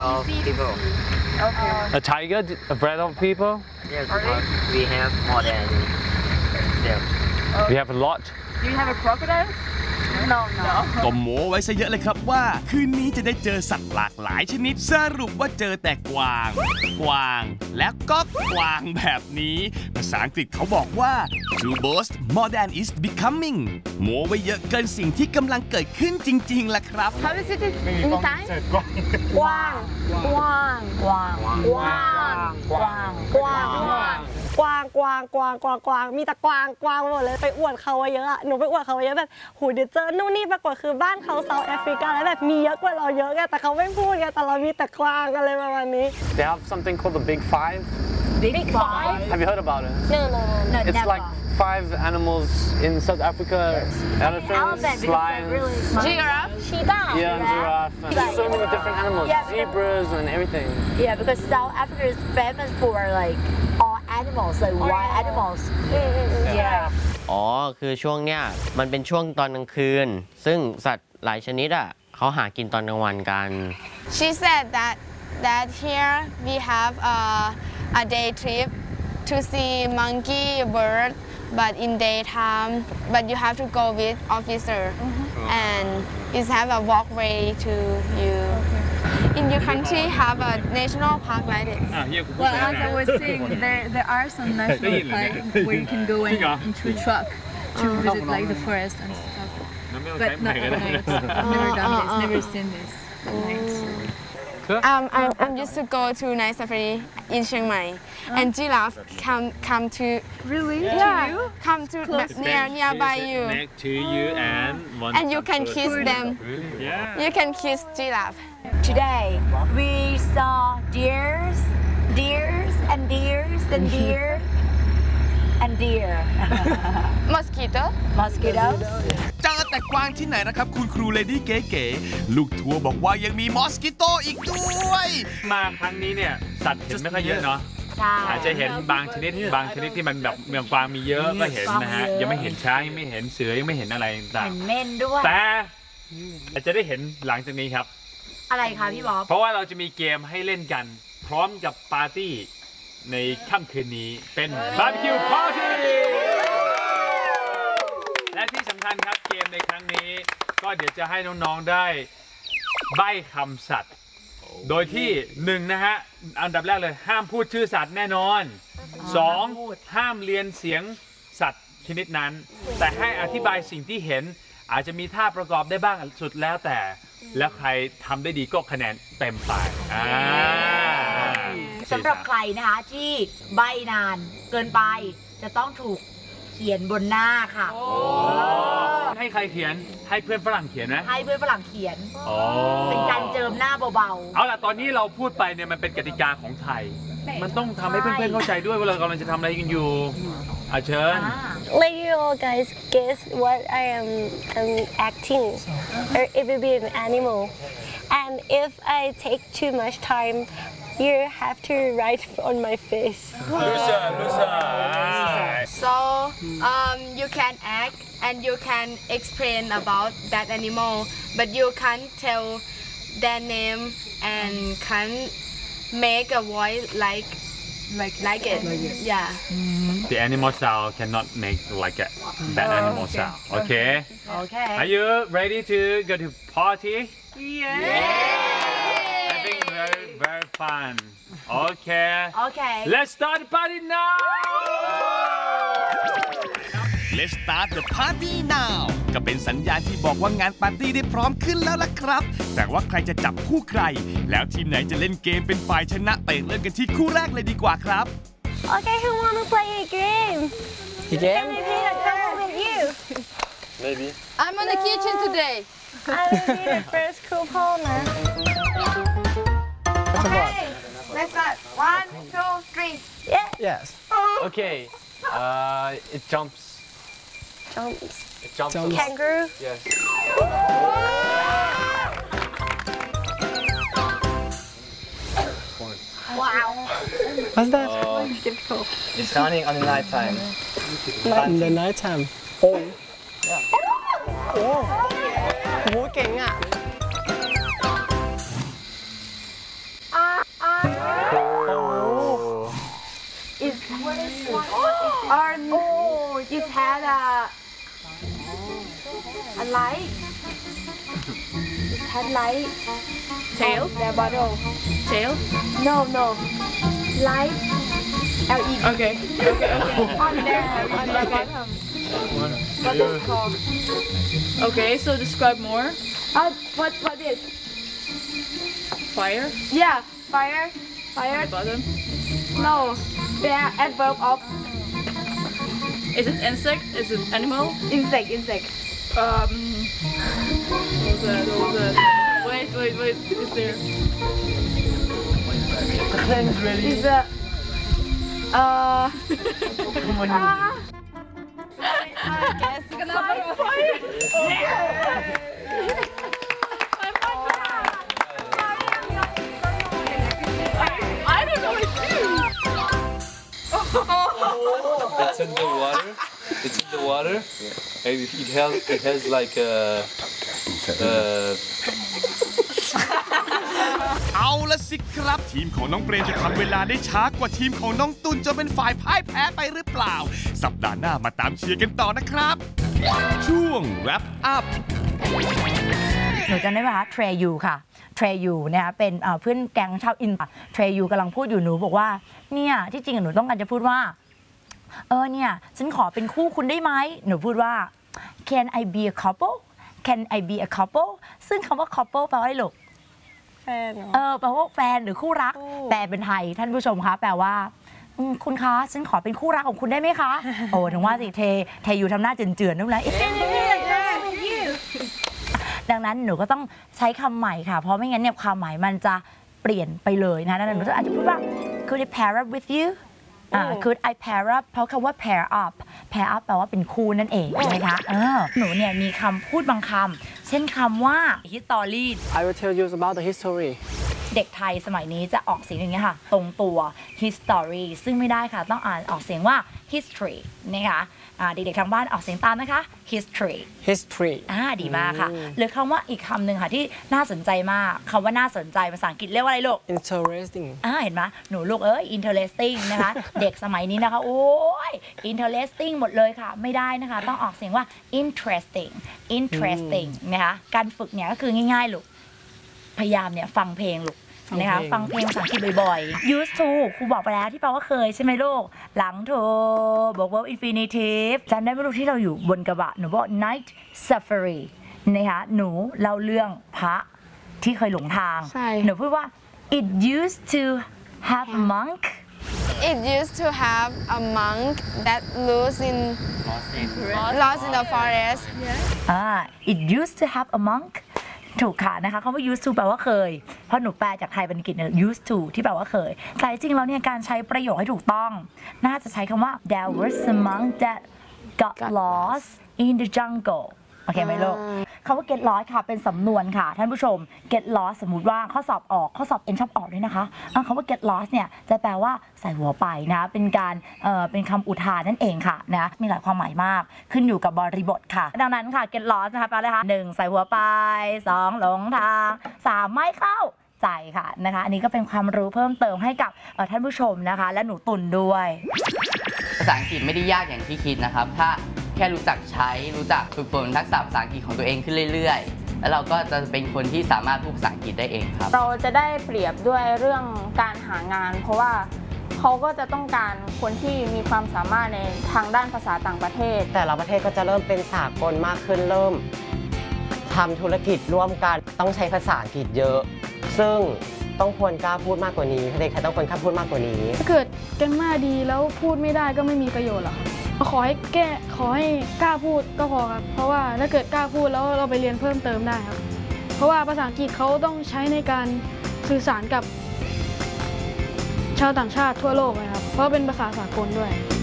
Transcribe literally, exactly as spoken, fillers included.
Of people. Okay. A tiger, a breed of people. Yes, because we have more than them. We have a lot. Do you have a crocodile? No, no. ก็โม้ไว้ซะเยอะเลยครับว่าคืนนี้จะได้เจอสัตว์หลากหลายชนิดสรุปว่าเจอแต่กวาง กวาง และก็กวางแบบนี้ภาษาอังกฤษเขาบอกว่า to boast more than is becoming โม้ไว้เยอะเกินสิ่งที่กำลังเกิดขึ้นจริงๆล่ะครับ How is it in Thai? กวางกวางกวางกวางกวางกวางกวางกวางกวางกวางกวางมีแต่กวางกวางหมดเลยไปอวดเขาเยอะอะหนูไปอวดเขาเยอะแบบหูเดี๋ยวเจอนู่นนี่ปรากฏคือบ้านเขาเซาท์แอฟริกาแล้วแบบมีเยอะกว่าเราเยอะไงแต่เขาไม่พูดไงแต่เรามีแต่กวางอะไรประมาณนี้ They have something called the Big Five. Big Five Have you heard about it? No no no It's never like five animals in South Africa. Elephants, lions, Giraffe cheetah yeah, giraffe, and so many different animals, zebras and everything. Yeah, because South Africa is famous for like all animals, like wild animals. Yeah. อ๋อคือช่วงเนี้ยมันเป็นช่วงตอนกลางคืนซึ่งสัตว์หลายชนิดอ่ะเขาหากินตอนกลางวันกัน She said that that here we have a, a day trip to see monkey, bird, but in daytime. But you have to go with officer, mm-hmm. and it have a walkway to you. Okay. In your country, have a national park like this. Well, as I was saying, there there are some national parks where you can go in, into a truck to visit like the forest and stuff. But not at night. I've never done this. Never seen this at night. Um, I'm, I'm used to go to night safari in Chiang Mai, oh. and giraffe come come to really yeah, to you? come to near nearby you, next to you and one and you can kiss them. Yeah. You can kiss giraffe. Today we saw deers, deers and deers and deer and deer. Mosquito. Mosquitoes. เจอแต่กวางที่ไหนนะครับคุณครูเลดี้เก๋ๆลูกทัวร์บอกว่ายังมีมอสกิโตอีกด้วยมาครั้งนี้เนี่ยสัตว์เห็นไม่ค่อยเยอะเนาะอาจจะเห็นบางชนิดบางชนิดที่มันแบบเมืองกวางมีเยอะก็เห็นนะฮะยังไม่เห็นช้างยังไม่เห็นเสือยังไม่เห็นอะไรต่างเห็นเม่นด้วยแต่อาจจะได้เห็นหลังจากนี้ครับอะไรคะพี่บ๊อบเพราะว่าเราจะมีเกมให้เล่นกันพร้อมกับปาร์ตี้ในค่ำคืนนี้เป็นบาร์บีคิวปาร์ตี้และที่สำคัญครับเกมในครั้งนี้ก็เดี๋ยวจะให้น้องๆได้ใบ้คำสัตว์ โดยที่หนึ่งนะฮะอันดับแรกเลยห้ามพูดชื่อสัตว์แน่นอนสองห้ามเรียนเสียงสัตว์ชนิดนั้น แต่ให้อธิบายสิ่งที่เห็นอาจจะมีท่าประกอบได้บ้างสุดแล้วแต่แล้วใครทำได้ดีก็คะแนนเต็มไปสำหรับใครนะคะที่ใบนานเกินไปจะต้องถูกเขียนบนหน้าค่ะให้ใครเขียนให้เพื่อนฝรั่งเขียนนะให้เพื่อนฝรั่งเขียนเป็นการเจิมหน้าเบาๆเอาล่ะตอนนี้เราพูดไปเนี่ยมันเป็นกติกาของไทยมันต้องทำให้เพื่อนๆเข้าใจด้วยว่าเรากำลังจะทำอะไรกันอยู่อาเชิญ Let you all guys guess what I am um, acting or it will be an animal and if I take too much time you have to write on my face Lusa Lusa So um, you can act and you can explain about that animal but you can't tell their name and can't make a voice like like like it, like it. Yeah. Mm-hmm. The animal sound cannot make like a, that oh, animal okay. sound. Okay. Okay. Are you ready to go to party? Yeah. yeah. I think very very fun. Okay. Okay. Let's start the party now. Let's start the party now ก็เป็นสัญญาณที่บอกว่างานปาร์ตี้ได้พร้อมขึ้นแล้วล่ะครับแต่ว่าใครจะจับคู่ใครแล้วทีมไหนจะเล่นเกมเป็นฝ่ายชนะไปเริ่มกันที่คู่แรกเลยดีกว่าครับ Okay, who wanna play a game? A game? Can I be a couple with you? Maybe. I'm in the kitchen today. I will be the first coupon. Okay, let's start. One, two, three. Yeah. Yes. Okay. Uh, it jumps. Jumps. It jumps. jumps. Kangaroo. Yes. Wow. What's that? Uh, difficult. It's running on the night time. In the night time. Oh. Yeah. โอ้โหเก่งอ่ะ Or oh, it had a a light. It had light. Tail? The bottle. Tail? No, no. Light. L E D. Okay. Okay. On there, on the bottom. What is it called? Okay, so describe more. Uh, what what is? Fire? Yeah, fire. Fire. Bottom. No, they are adverb of Is it insect? Is it animal? insect. Insect. Um. What was that? What was that? Wait, wait, wait. Is there? Is a uh. ah. Guess. Kenapa? Fire. I don't know it too. It's in the water. It's in the water, and it has it has like a. Uh, เอาละสิครับ ทีมของน้องเปรมจะทำเวลาได้ช้ากว่าทีมของน้องตุลจนเป็นฝ่ายพ่ายแพ้ไปหรือเปล่า สัปดาห์หน้ามาตามเชียร์กันต่อนะครับ ช่วง wrap up หนูจำได้ไหมคะเทรยูค่ะเทรยูนะคะเป็นเพื่อนแก๊งชาวอินเทรยูกำลังพูดอยู่หนูบอกว่าเนี่ยที่จริงหนูต้องการจะพูดว่าเออเนี่ยฉันขอเป็นคู่คุณได้ไหมหนูพูดว่า can I be a couple can I be a couple ซึ่งคำว่า couple แปลว่าอะไรลูกแฟนเหรอเออแปลว่าแฟนหรือคู่รักแปลเป็นไทยท่านผู้ชมคะแปลว่าอืมคุณคะฉันขอเป็นคู่รักของคุณได้ไหมคะ โอ้ถึงว่าสิเทเทอยู่ทำหน้าเจือนๆนู่นแหละดังนั้นหนูก็ต้องใช้คำใหม่ค่ะเพราะไม่งั้นเนี่ยความหมายมันจะเปลี่ยนไปเลยนะดังนั้นหนูอาจจะพูดว่า could I pair up with you อ่า could I pair up เพราะคำว่า pair up pair up แปลว่าเป็นคู่นั่นเองนะคะเออหนูเนี่ยมีคำพูดบางคำเช่นคำว่า history I will tell you about the history. เด็กไทยสมัยนี้จะออกเสียงอย่างนี้ค่ะตรงตัว history ซึ่งไม่ได้ค่ะต้องอ่านออกเสียงว่า history นะคะอ่าเด็กๆทางบ้านออกเสียงตามนะคะ history History. อ่าดีมากค่ะหรือคำว่าอีกคำหนึ่งค่ะที่น่าสนใจมากคำว่าน่าสนใจภาษาอังกฤษเรียกว่าอะไรลูก Interesting. อ่าเห็นไหมหนูลูกเอ้ย interesting นะคะ เด็กสมัยนี้นะคะโอ้ย interesting หมดเลยค่ะไม่ได้นะคะต้องออกเสียงว่า interesting interesting นะคะการฝึกเนี่ยก็คือง่ายๆลูกพยายามเนี่ยฟังเพลงลูกนะคะฟังเพลงภาษาอังกฤษบ่อยๆ used to ครูบอกไปแล้วที่แปลว่าเคยใช่ไหมลูกหลังโทบอกว่า infinitive จำได้ไหมลูกที่เราอยู่บนกระบะหนูบอก night safari นะคะหนูเล่าเรื่องพระที่เคยหลงทางหนูพูดว่า it used to have a monk It used to have a monk that lives in lost in the forest. อ่า it used to have a monk ถูกค่ะนะคะคำว่า used to แปลว่าเคยเพราะหนูแปลจากไทยเป็นอังกฤษเนี่ย used to ที่แปลว่าเคยแต่จริงแล้วเนี่ยการใช้ประโยคให้ถูกต้องน่าจะใช้คำว่า there was a monk that got lost in the jungle โอเคไหมลูกคำว่า get lost ค่ะเป็นสำนวนค่ะท่านผู้ชม get lost สมมุติว่าข้อสอบออกข้อสอบเอ็นชอบออกด้วยนะคะคำว่า get lost เนี่ยจะแปลว่าใส่หัวไปนะเป็นการเอ่อเป็นคำอุทานนั่นเองค่ะนะมีหลายความหมายมากขึ้นอยู่กับบริบทค่ะดังนั้นค่ะ get lost นะคะแปลว่าอะไรคะหนึ่งใส่หัวไปสองหลงทางสามไม่เข้าใจค่ะนะคะอันนี้ก็เป็นความรู้เพิ่มเติมให้กับท่านผู้ชมนะคะและหนูตุ่นด้วยภาษาอังกฤษไม่ได้ยากอย่างที่คิดนะครับถ้าแค่รู้จักใช้รู้จักฝึกฝนทักษะภาษาอังกฤษของตัวเองขึ้นเรื่อยๆแล้วเราก็จะเป็นคนที่สามารถพูดภาษาอังกฤษได้เองครับเราจะได้เปรียบด้วยเรื่องการหางานเพราะว่าเขาก็จะต้องการคนที่มีความสามารถในทางด้านภาษาต่างประเทศแต่ละประเทศก็จะเริ่มเป็นสากลมากขึ้นเริ่มทำธุรกิจร่วมกันต้องใช้ภาษาอังกฤษเยอะซึ่งต้องควรกล้าพูดมากกว่านี้เด็กไทยต้องควรกล้าพูดมากกว่านี้ถ้าเกิดแกมมาดีแล้วพูดไม่ได้ก็ไม่มีประโยชน์หรอกขอให้แก้ขอให้กล้าพูดก็พอครับเพราะว่าถ้าเกิดกล้าพูดแล้วเราไปเรียนเพิ่มเติมได้ครับเพราะว่าภาษาอังกฤษเขาต้องใช้ในการสื่อสารกับชาวต่างชาติทั่วโลกนะครับเพราะเป็นภาษาสากลด้วย